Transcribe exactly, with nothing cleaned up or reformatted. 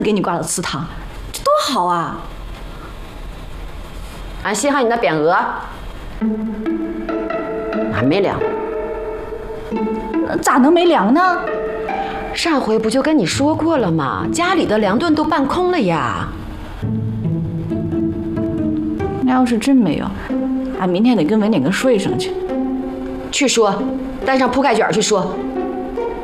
给你挂到祠堂，这多好啊！ 俺稀罕你那匾额，还没凉。 咋能没粮呢？ 上回不就跟你说过了吗？家里的粮顿都办空了呀。 那要是真没有，俺明天得跟文典哥说一声去。 去说，带上铺盖卷去说。